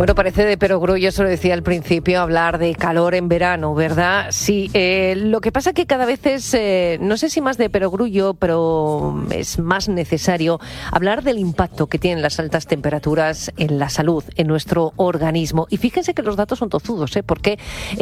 Bueno, parece de perogrullo, eso lo decía al principio, hablar de calor en verano, ¿verdad? Sí, lo que pasa que cada vez es, no sé si más de perogrullo, pero es más necesario hablar del impacto que tienen las altas temperaturas en la salud, en nuestro organismo. Y fíjense que los datos son tozudos, porque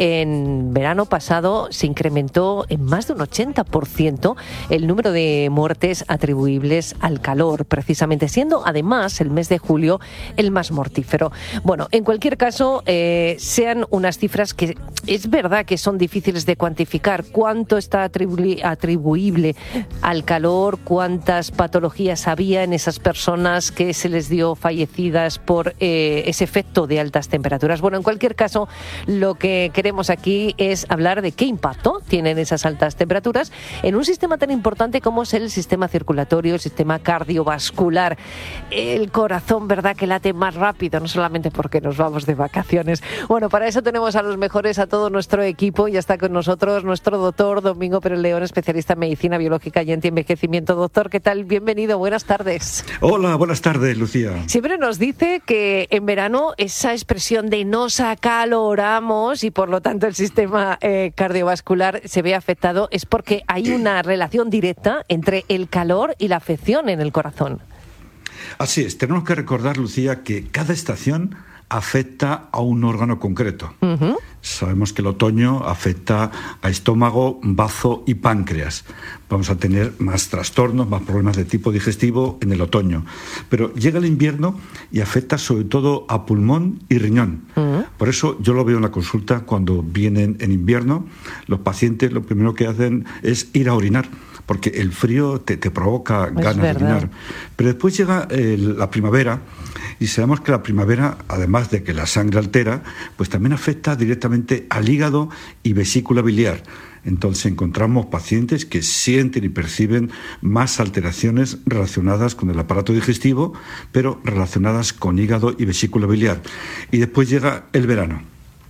en verano pasado se incrementó en más de un 80% el número de muertes atribuibles al calor, precisamente, siendo además el mes de julio el más mortífero. Bueno, en cualquier caso, sean unas cifras que es verdad que son difíciles de cuantificar. ¿Cuánto está atribuible al calor? ¿Cuántas patologías había en esas personas que se les dio fallecidas por ese efecto de altas temperaturas? Bueno, en cualquier caso, lo que queremos aquí es hablar de qué impacto tienen esas altas temperaturas en un sistema tan importante como es el sistema circulatorio, el sistema cardiovascular. El corazón, ¿verdad?, que late más rápido, no solamente porque nos vamos de vacaciones. Bueno, para eso tenemos a los mejores, a todo nuestro equipo. Ya está con nosotros nuestro doctor Domingo Pérez León, especialista en medicina biológica y antienvejecimiento. Doctor, ¿qué tal? Bienvenido, buenas tardes. Hola, buenas tardes, Lucía. Siempre nos dice que en verano esa expresión de nos acaloramos y por lo tanto el sistema cardiovascular se ve afectado es porque hay una relación directa entre el calor y la afección en el corazón. Así es, tenemos que recordar, Lucía, que cada estación afecta a un órgano concreto. Uh-huh. Sabemos que el otoño afecta a estómago, bazo y páncreas. Vamos a tener más trastornos, más problemas de tipo digestivo en el otoño. Pero llega el invierno y afecta sobre todo a pulmón y riñón. Uh-huh. Por eso yo lo veo en la consulta cuando vienen en invierno. Los pacientes lo primero que hacen es ir a orinar, porque el frío te provoca ganas de orinar. Pero después llega la primavera y sabemos que la primavera, además de que la sangre altera, pues también afecta directamente al hígado y vesícula biliar. Entonces encontramos pacientes que sienten y perciben más alteraciones relacionadas con el aparato digestivo, pero relacionadas con hígado y vesícula biliar. Y después llega el verano.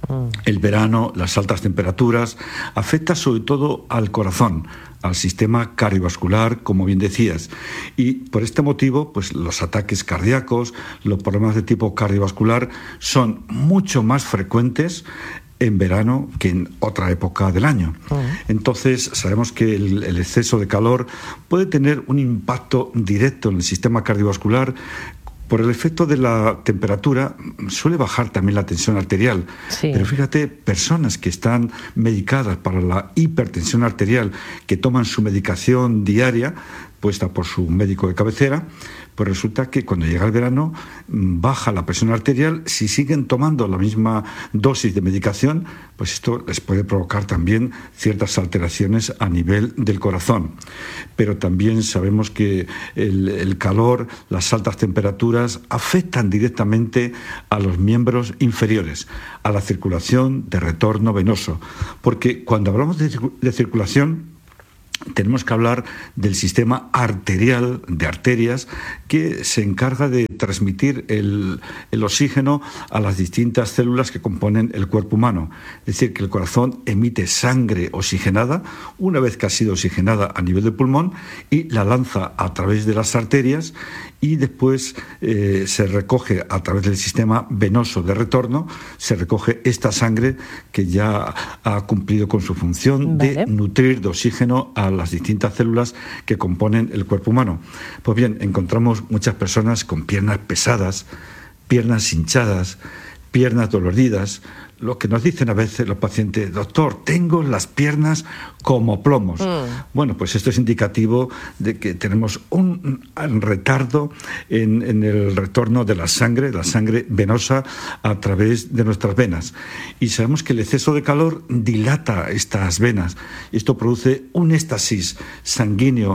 El verano, las altas temperaturas, afecta sobre todo al corazón, al sistema cardiovascular, como bien decías. Y por este motivo, pues los ataques cardíacos, los problemas de tipo cardiovascular son mucho más frecuentes en verano que en otra época del año. Entonces, sabemos que el exceso de calor puede tener un impacto directo en el sistema cardiovascular. Por el efecto de la temperatura suele bajar también la tensión arterial. Sí. Pero fíjate, personas que están medicadas para la hipertensión arterial, que toman su medicación diaria, puesta por su médico de cabecera, pues resulta que cuando llega el verano baja la presión arterial. Si siguen tomando la misma dosis de medicación, pues esto les puede provocar también ciertas alteraciones a nivel del corazón. Pero también sabemos que el calor, las altas temperaturas afectan directamente a los miembros inferiores, a la circulación de retorno venoso. Porque cuando hablamos de circulación, tenemos que hablar del sistema arterial, de arterias, que se encarga de transmitir el oxígeno a las distintas células que componen el cuerpo humano. Es decir, que el corazón emite sangre oxigenada, una vez que ha sido oxigenada a nivel del pulmón, y la lanza a través de las arterias, y después se recoge a través del sistema venoso de retorno, se recoge esta sangre que ya ha cumplido con su función de nutrir de oxígeno a las distintas células que componen el cuerpo humano. Pues bien, encontramos muchas personas con piernas pesadas, piernas hinchadas, piernas doloridas. Lo que nos dicen a veces los pacientes: doctor, tengo las piernas como plomos. Bueno, pues esto es indicativo de que tenemos un retardo en el retorno de la sangre venosa a través de nuestras venas. Y sabemos que el exceso de calor dilata estas venas. Esto produce un éxtasis sanguíneo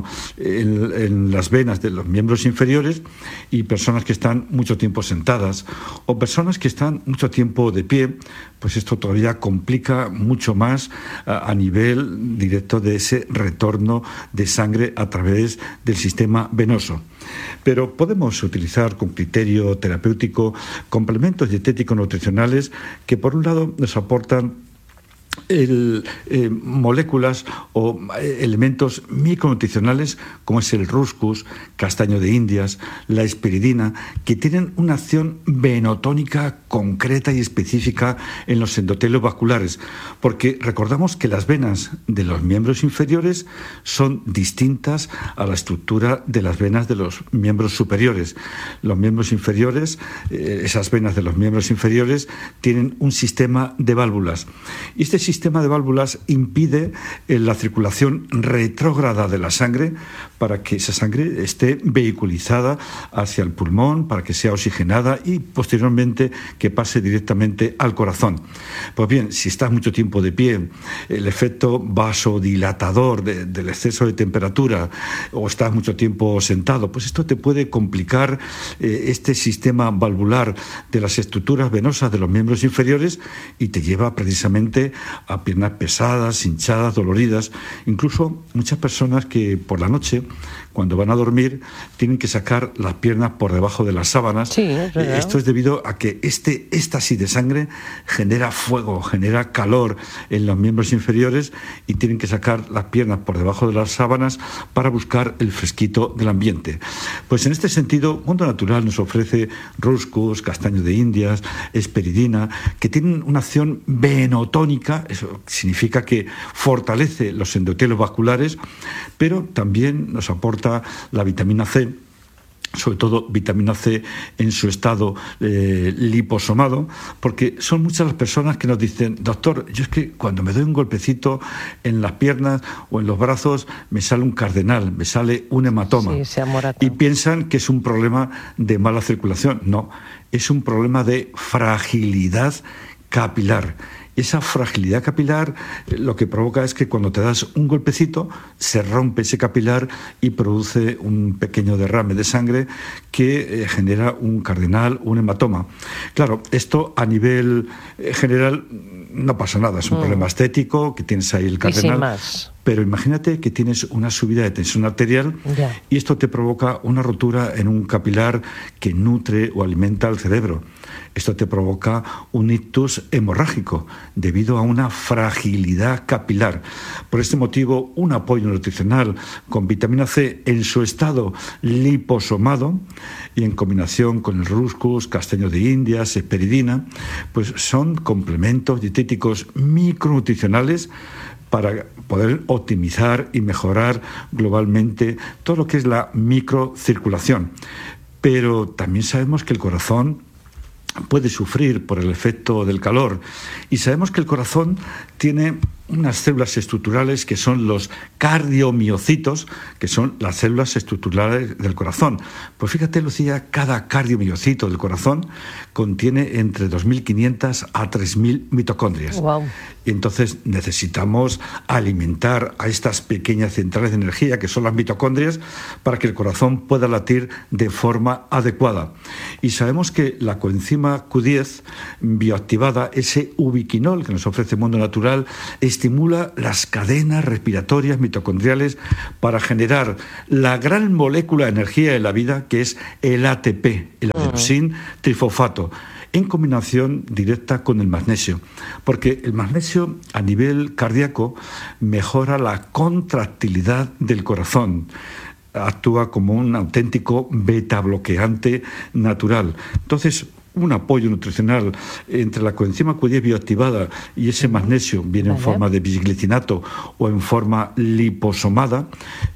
en las venas de los miembros inferiores, y personas que están mucho tiempo sentadas o personas que están mucho tiempo de pie, pues esto todavía complica mucho más a nivel directo de ese retorno de sangre a través del sistema venoso. Pero podemos utilizar con criterio terapéutico complementos dietéticos nutricionales que, por un lado, nos aportan moléculas o elementos micronutricionales como es el rúscus, castaño de Indias, la espiridina, que tienen una acción venotónica concreta y específica en los endotelios vasculares, porque recordamos que las venas de los miembros inferiores son distintas a la estructura de las venas de los miembros superiores. Los miembros inferiores, esas venas de los miembros inferiores, tienen un sistema de válvulas. Y este sistema de válvulas impide la circulación retrógrada de la sangre para que esa sangre esté vehiculizada hacia el pulmón, para que sea oxigenada y posteriormente que pase directamente al corazón. Pues bien, si estás mucho tiempo de pie, el efecto vasodilatador del exceso de temperatura, o estás mucho tiempo sentado, pues esto te puede complicar este sistema valvular de las estructuras venosas de los miembros inferiores y te lleva precisamente a piernas pesadas, hinchadas, doloridas. Incluso muchas personas que por la noche, cuando van a dormir, tienen que sacar las piernas por debajo de las sábanas. Sí, esto es debido a que este éxtasis de sangre genera fuego, genera calor en los miembros inferiores y tienen que sacar las piernas por debajo de las sábanas para buscar el fresquito del ambiente. Pues en este sentido, Mundo Natural nos ofrece Ruscus, castaño de Indias, esperidina, que tienen una acción venotónica. Eso significa que fortalece los endotelios vasculares, pero también nos aporta la vitamina C, sobre todo vitamina C en su estado liposomado, porque son muchas las personas que nos dicen: doctor, yo es que cuando me doy un golpecito en las piernas o en los brazos me sale un cardenal, me sale un hematoma. Sí, se amorata. Y piensan que es un problema de mala circulación. No, es un problema de fragilidad capilar. Esa fragilidad capilar lo que provoca es que cuando te das un golpecito se rompe ese capilar y produce un pequeño derrame de sangre que genera un cardenal, un hematoma. Claro, esto a nivel general no pasa nada, es un problema estético, que tienes ahí el cardenal. Y sin más. Pero imagínate que tienes una subida de tensión arterial y esto te provoca una rotura en un capilar que nutre o alimenta al cerebro. Esto te provoca un ictus hemorrágico debido a una fragilidad capilar. Por este motivo, un apoyo nutricional con vitamina C en su estado liposomado y en combinación con el Ruscus, castaño de Indias, esperidina, pues son complementos dietéticos micronutricionales para poder optimizar y mejorar globalmente todo lo que es la microcirculación. Pero también sabemos que el corazón puede sufrir por el efecto del calor y sabemos que el corazón tiene unas células estructurales que son los cardiomiocitos, que son las células estructurales del corazón. Pues fíjate, Lucía, cada cardiomiocito del corazón contiene entre 2.500 a 3.000 mitocondrias. Wow. Y entonces necesitamos alimentar a estas pequeñas centrales de energía, que son las mitocondrias, para que el corazón pueda latir de forma adecuada. Y sabemos que la coenzima Q10 bioactivada, ese ubiquinol que nos ofrece Mundo Natural, estimula las cadenas respiratorias mitocondriales para generar la gran molécula de energía de la vida, que es el ATP, el adenosín trifosfato, en combinación directa con el magnesio, porque el magnesio a nivel cardíaco mejora la contractilidad del corazón, actúa como un auténtico beta bloqueante natural. Entonces, un apoyo nutricional entre la coenzima Q10 bioactivada y ese magnesio, viene en forma de bisglicinato o en forma liposomada,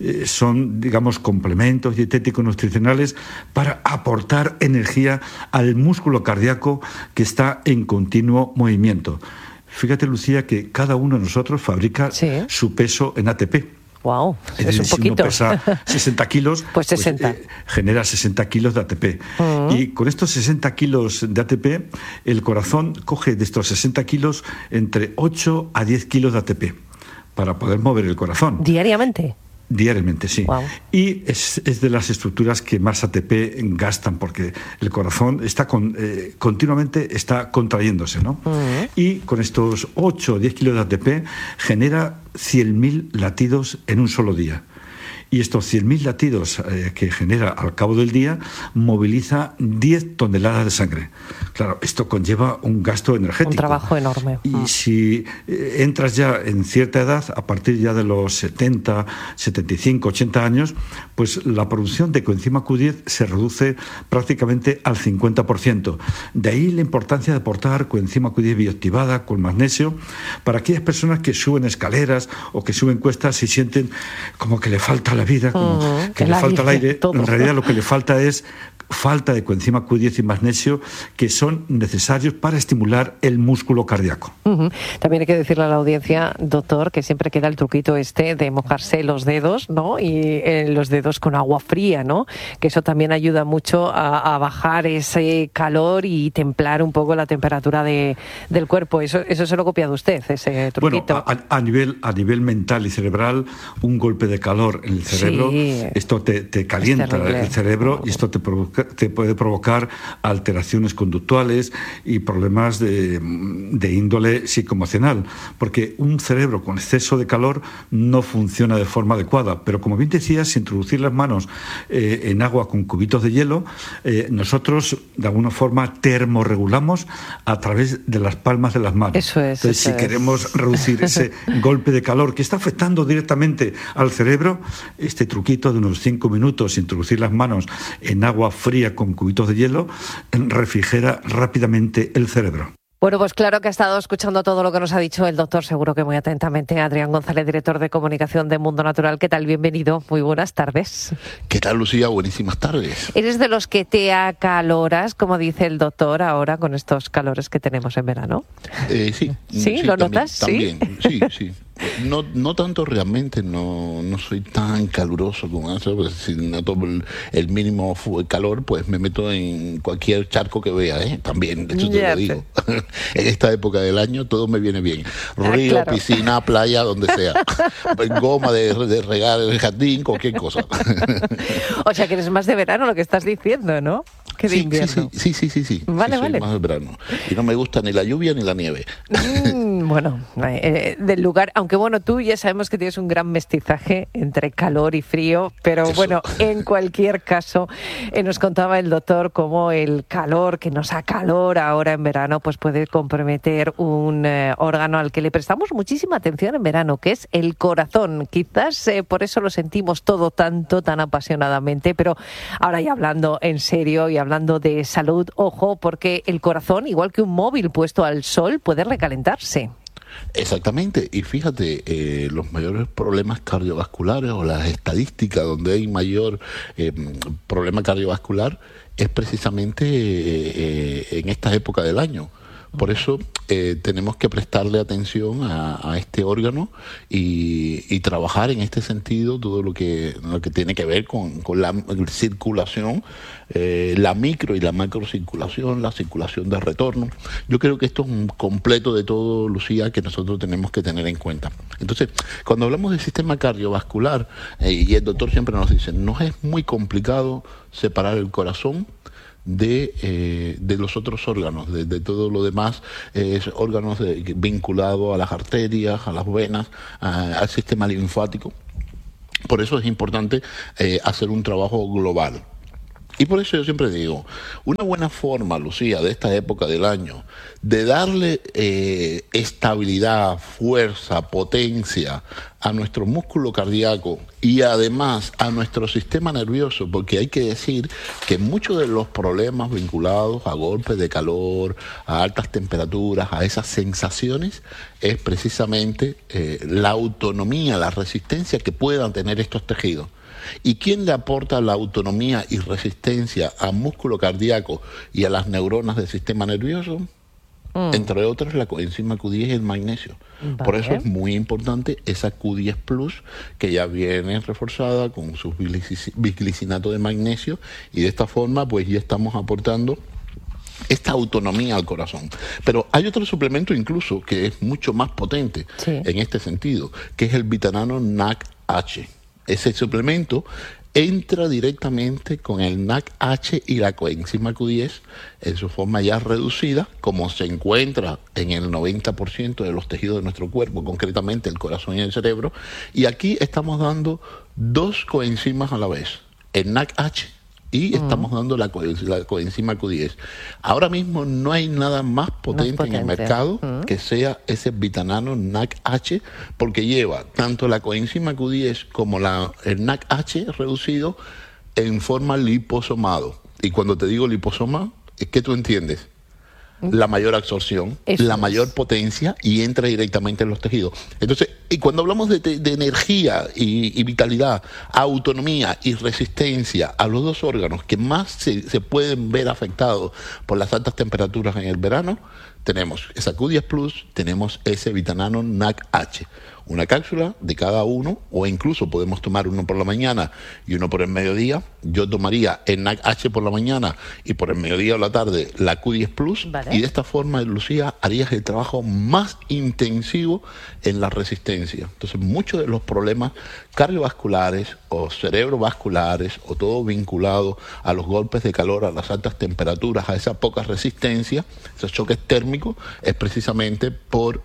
son, digamos, complementos dietéticos nutricionales para aportar energía al músculo cardíaco que está en continuo movimiento. Fíjate, Lucía, que cada uno de nosotros fabrica su peso en ATP. Wow, es un poquito. Si uno pesa 60 kilos, pues 60. Genera 60 kilos de ATP. Y con estos 60 kilos de ATP, el corazón coge de estos 60 kilos entre 8 a 10 kilos de ATP para poder mover el corazón. ¿Diariamente? Diariamente, sí. Wow. Y es de las estructuras que más ATP gastan, porque el corazón está continuamente está contrayéndose, ¿no? Y con estos 8 o 10 kilos de ATP genera 100.000 latidos en un solo día. Y estos 100.000 latidos que genera al cabo del día moviliza 10 toneladas de sangre. Claro, esto conlleva un gasto energético. Un trabajo enorme. Y si entras ya en cierta edad, a partir ya de los 70, 75, 80 años, pues la producción de coenzima Q10 se reduce prácticamente al 50%. De ahí la importancia de aportar coenzima Q10 bioactivada con magnesio para aquellas personas que suben escaleras o que suben cuestas y sienten como que le falta la vida, como que le falta el aire. Todo. En realidad lo que le falta es falta de coenzima Q10 y magnesio, que son necesarios para estimular el músculo cardíaco. También hay que decirle a la audiencia, doctor, que siempre queda el truquito de mojarse los dedos, ¿no? Y los dedos con agua fría, ¿no? Que eso también ayuda mucho a bajar ese calor y templar un poco la temperatura del cuerpo. Eso se lo ha copiado usted, ese truquito. Bueno, a nivel mental y cerebral, un golpe de calor en el cerebro, esto te calienta el cerebro y esto te puede provocar alteraciones conductuales y problemas de índole psicoemocional, porque un cerebro con exceso de calor no funciona de forma adecuada. Pero como bien decías, introducir las manos en agua con cubitos de hielo, nosotros de alguna forma termorregulamos a través de las palmas de las manos. Eso es. Entonces, si queremos reducir ese golpe de calor que está afectando directamente al cerebro, este truquito de unos 5 minutos, introducir las manos en agua fría con cubitos de hielo, refrigera rápidamente el cerebro. Bueno, pues claro que ha estado escuchando todo lo que nos ha dicho el doctor, seguro que muy atentamente. Adrián González, director de comunicación de Mundo Natural. ¿Qué tal? Bienvenido. Muy buenas tardes. ¿Qué tal, Lucía? Buenísimas tardes. ¿Eres de los que te acaloras, como dice el doctor, ahora con estos calores que tenemos en verano? Sí. ¿Sí? ¿Lo notas? También, sí. No tanto realmente, no soy tan caluroso como eso, porque si noto el mínimo calor, pues me meto en cualquier charco que vea, también, de hecho te lo digo. En esta época del año todo me viene bien. Río, claro. Piscina, playa, donde sea. Goma de regar el jardín, cualquier cosa. O sea que eres más de verano lo que estás diciendo, ¿no? Que de invierno. Sí. Vale. Más de verano. Y no me gusta ni la lluvia ni la nieve. Bueno, del lugar, aunque bueno, tú ya sabemos que tienes un gran mestizaje entre calor y frío, pero eso. Bueno, en cualquier caso, nos contaba el doctor cómo el calor que nos acalora ahora en verano, pues puede comprometer un órgano al que le prestamos muchísima atención en verano, que es el corazón. Quizás por eso lo sentimos todo tan apasionadamente, pero ahora ya hablando en serio y hablando de salud, ojo, porque el corazón, igual que un móvil puesto al sol, puede recalentarse. Exactamente, y fíjate, los mayores problemas cardiovasculares o las estadísticas donde hay mayor problema cardiovascular es precisamente en esta época del año. Por eso tenemos que prestarle atención a este órgano y trabajar en este sentido todo lo que tiene que ver con la circulación, la micro y la macrocirculación, la circulación de retorno. Yo creo que esto es un completo de todo, Lucía, que nosotros tenemos que tener en cuenta. Entonces, cuando hablamos del sistema cardiovascular, y el doctor siempre nos dice, no es muy complicado separar el corazón de los otros órganos, de todo lo demás, órganos vinculados a las arterias, a las venas, al sistema linfático. Por eso es importante hacer un trabajo global. Y por eso yo siempre digo, una buena forma, Lucía, de esta época del año, de darle estabilidad, fuerza, potencia a nuestro músculo cardíaco y además a nuestro sistema nervioso, porque hay que decir que muchos de los problemas vinculados a golpes de calor, a altas temperaturas, a esas sensaciones, es precisamente la autonomía, la resistencia que puedan tener estos tejidos. ¿Y quién le aporta la autonomía y resistencia al músculo cardíaco y a las neuronas del sistema nervioso? Entre otras, la coenzima Q10 y el magnesio. Vale. Por eso es muy importante esa Q10 Plus, que ya viene reforzada con su bisglicinato de magnesio, y de esta forma pues ya estamos aportando esta autonomía al corazón. Pero hay otro suplemento incluso que es mucho más potente en este sentido, que es el Vitanano NAC-H. Ese suplemento entra directamente con el NAC-H y la coenzima Q10 en su forma ya reducida, como se encuentra en el 90% de los tejidos de nuestro cuerpo, concretamente el corazón y el cerebro. Y aquí estamos dando dos coenzimas a la vez, el NAC-H y estamos dando la coenzima Q10. Ahora mismo no hay nada más potente en el mercado que sea ese Vitanano NAC-H, porque lleva tanto la coenzima Q10 como el NAC-H reducido en forma liposomado. Y cuando te digo liposoma, ¿qué tú entiendes? La mayor absorción, la mayor potencia, y entra directamente en los tejidos. Entonces, y cuando hablamos de energía y vitalidad, autonomía y resistencia a los dos órganos que más se pueden ver afectados por las altas temperaturas en el verano, tenemos esa Q10 Plus, tenemos ese Vitanano NAC-H. Una cápsula de cada uno, o incluso podemos tomar uno por la mañana y uno por el mediodía. Yo tomaría el NAC-H por la mañana y por el mediodía o la tarde la Q10 Plus. Vale. Y de esta forma, Lucía, harías el trabajo más intensivo en la resistencia. Entonces, muchos de los problemas cardiovasculares o cerebrovasculares o todo vinculado a los golpes de calor, a las altas temperaturas, a esa poca resistencia, esos choques térmicos, es precisamente por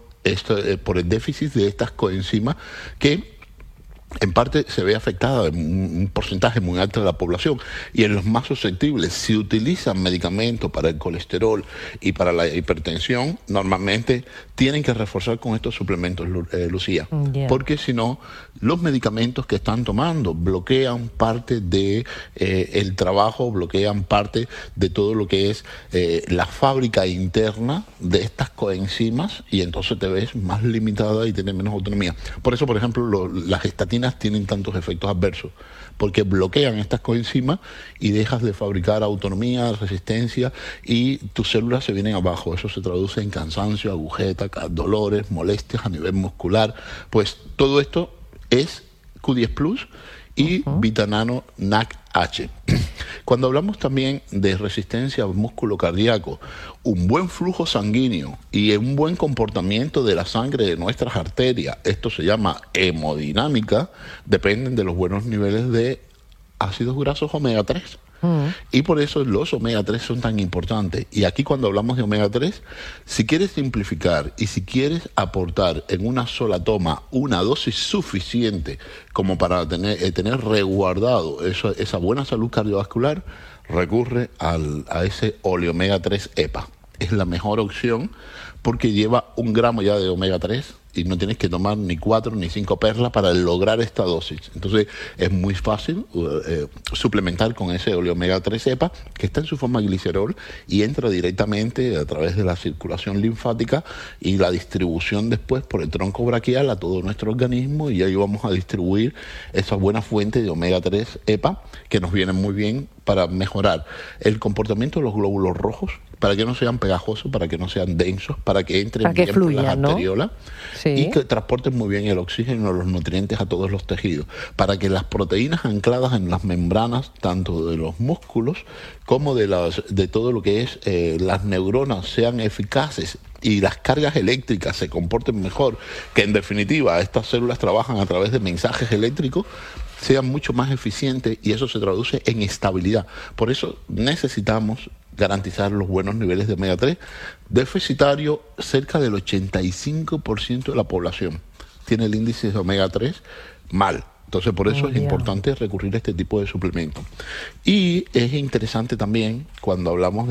el déficit de estas coenzimas que en parte se ve afectada en un porcentaje muy alto de la población, y en los más susceptibles, si utilizan medicamentos para el colesterol y para la hipertensión, normalmente tienen que reforzar con estos suplementos, Lucía, porque si no, los medicamentos que están tomando bloquean parte de el trabajo, bloquean parte de todo lo que es la fábrica interna de estas coenzimas, y entonces te ves más limitada y tienes menos autonomía. Por eso, por ejemplo, las estatinas tienen tantos efectos adversos, porque bloquean estas coenzimas y dejas de fabricar autonomía, resistencia, y tus células se vienen abajo. Eso se traduce en cansancio, agujeta, dolores, molestias a nivel muscular. Pues todo esto es Q10 Plus y Vitanano NAC-H. Cuando hablamos también de resistencia al músculo cardíaco, un buen flujo sanguíneo y un buen comportamiento de la sangre de nuestras arterias, esto se llama hemodinámica, dependen de los buenos niveles de ácidos grasos omega 3. Y por eso los omega 3 son tan importantes. Y aquí, cuando hablamos de omega 3, si quieres simplificar y si quieres aportar en una sola toma una dosis suficiente como para tener resguardado esa buena salud cardiovascular, recurre a ese oleomega 3 EPA. Es la mejor opción porque lleva 1 gramo ya de omega 3 y no tienes que tomar ni 4 ni 5 perlas para lograr esta dosis. Entonces es muy fácil suplementar con ese oleomega 3 EPA, que está en su forma glicerol y entra directamente a través de la circulación linfática y la distribución después por el tronco braquial a todo nuestro organismo, y ahí vamos a distribuir esa buena fuente de omega 3 EPA que nos viene muy bien para mejorar el comportamiento de los glóbulos rojos, para que no sean pegajosos, para que no sean densos, para que entren bien por las arteriolas, y que transporten muy bien el oxígeno y los nutrientes a todos los tejidos, para que las proteínas ancladas en las membranas, tanto de los músculos como de todo lo que es las neuronas, sean eficaces y las cargas eléctricas se comporten mejor, que en definitiva estas células trabajan a través de mensajes eléctricos, sean mucho más eficientes, y eso se traduce en estabilidad. Por eso necesitamos garantizar los buenos niveles de omega 3. Deficitario, cerca del 85% de la población tiene el índice de omega 3 mal. Entonces, por eso es importante recurrir a este tipo de suplementos. Y es interesante también, cuando hablamos